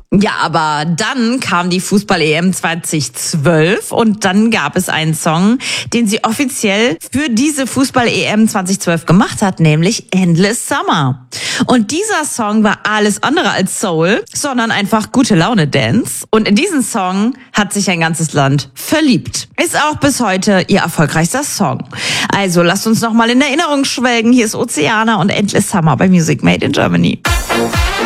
Ja, aber dann kam die Fußball-EM 2012 und dann gab es einen Song, den sie offiziell für diese Fußball-EM 2012 gemacht hat, nämlich Endless Summer. Und dieser Song war alles andere als Soul, sondern einfach gute Laune Dance. Und in diesen Song hat sich ein ganzes Land verliebt. Ist auch bis heute ihr erfolgreichster Song. Also lasst uns nochmal in Erinnerung schwelgen. Hier ist Oceana und Endless Summer bei Music Made in Germany.